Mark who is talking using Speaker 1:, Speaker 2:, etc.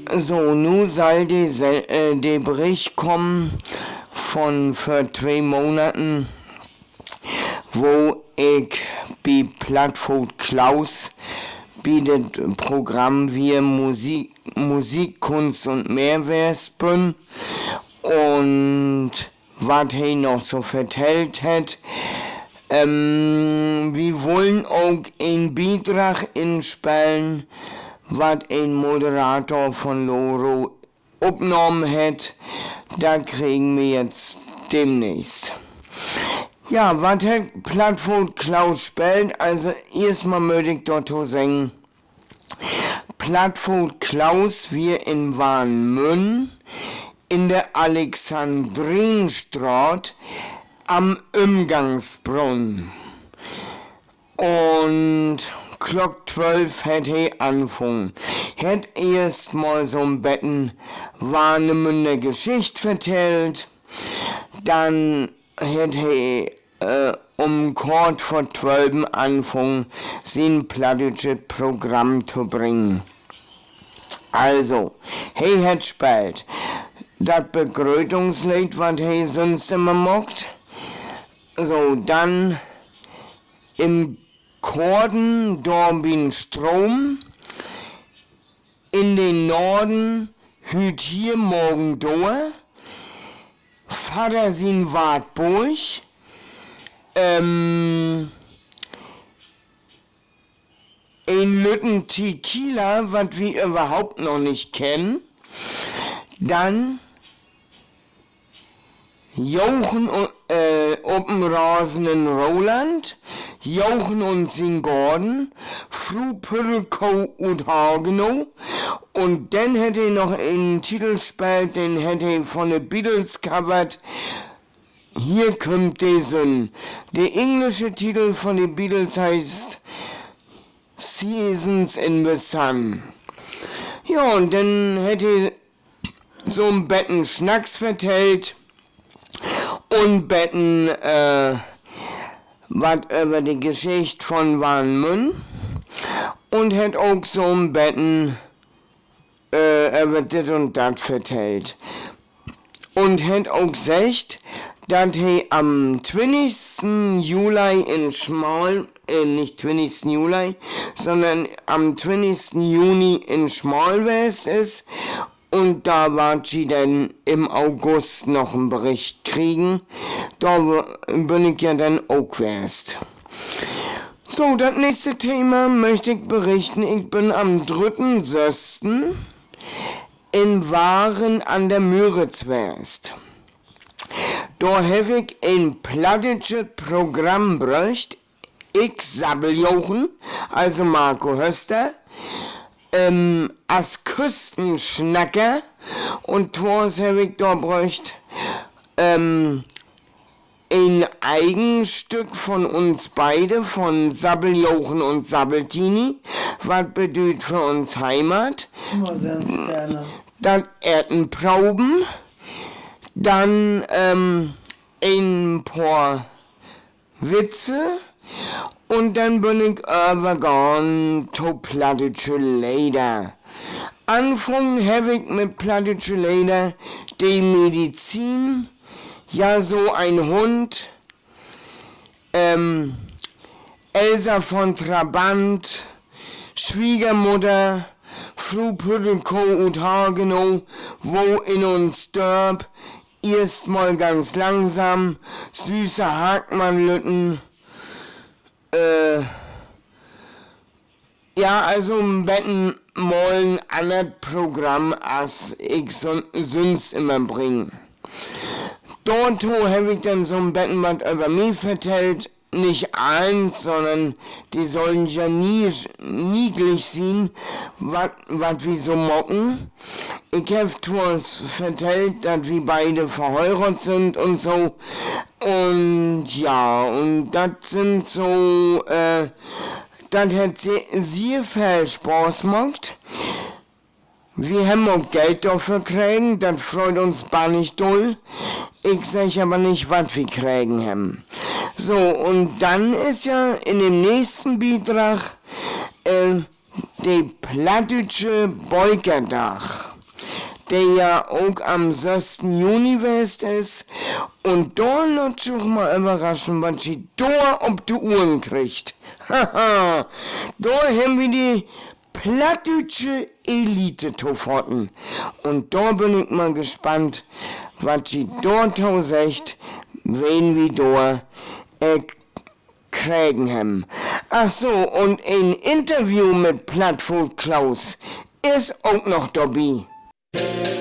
Speaker 1: So, nu soll der Bericht kommen von vor 2 Monaten, wo ich bei Plattform Klaus bei dem Programm wie Musik, Kunst und Mehrwert bin und was er noch so vertellt hat. Wir wollen auch einen Beitrag inspielen, was ein Moderator von Loro aufgenommen hat. Das kriegen wir jetzt demnächst. Ja, was hat Plattform Klaus spielt? Also erstmal möchte ich dort sagen, Plattform Klaus wir in Warnmünn in der Alexandrinstraße am Umgangsbrunnen. Und Glock 12 hat er angefangen. Hat erst mal so ein Betten Warnemünder Geschichte vertellt. Dann hat er kurz vor 12 angefangen, sein plattisches Programm zu bringen. Also, er hat gespielt das Begrüßungslied, was er sonst immer macht. So, dann im Korden, da bin Strom, in den Norden, hüt hier morgen da, Vater sin Wartburg, in Lütten Tequila, was wir überhaupt noch nicht kennen, dann Jochen oben rasenden Roland, Jochen und sin Gordon, Fru Pürrkow und Hagenow und dann hätte er noch einen Titel gespielt, den hätte er von den Beatles covered. Hier kommt der Sinn. Der englische Titel von den Beatles heißt Seasons in the Sun. Ja, und dann hätte er so ein Betten Schnacks vertellt und Betten was über die Geschichte von Warnmünn und hat auch so ein Betten über das und das vertellt. Und hat auch gesagt, dass er am 20. Juli in nicht 20. Juli, sondern am 20. Juni in Schmalwest ist. Und da wird sie dann im August noch einen Bericht kriegen. Da bin ich ja dann auch wärst. So, das nächste Thema möchte ich berichten. Ich bin am 3.6. in Waren an der Müritzwest. Da habe ich ein plattisches Programm gebracht. Ich Sabbeljochen, also Marco Höster, als Küstenschnacker und was habe ich da gebracht? Ein Eigenstück von uns beide, von Sabbeljochen und Sabbeltini, was bedeutet für uns Heimat. Dann Erdenproben, dann ein paar Witze und dann bin ich übergegangen zu plattische Leder. Anfangen habe ich mit plattische Leder die Medizin, ja so ein Hund, Elsa von Trabant, Schwiegermutter, Fru Pürrkow und Hagenow, wo in uns Dörp, erstmal ganz langsam, süße Hagmannlütten, ja, also im Betten mal ein anderes Programm, als ich sonst immer bringe. Dort habe ich dann so ein Betten, was über mich vertellt, nicht eins, sondern die sollen ja nie gleich sein, was wir so mocken. Ich habe was vertellt, dass wir beide verheiratet sind und so. Und ja, und das sind so, das hat sehr viel Spaß gemacht. Wir haben auch Geld dafür kriegen, das freut uns bannig doll. Ich sag aber nicht, was wir kriegen haben. So, und dann ist ja in dem nächsten Beitrag der plattische Beukerdach. der ja auch am 6. Juni west ist. Und da lot sich mal überraschen, was sie da auf die Uhren kriegt. Haha, da haben wir die plattdeutsche Elite tofotten. Und da bin ich mal gespannt, was sie dort sagt, wen wir da kriegen haben. Ach so, und ein Interview mit Plattfuß Klaus ist auch noch dabei.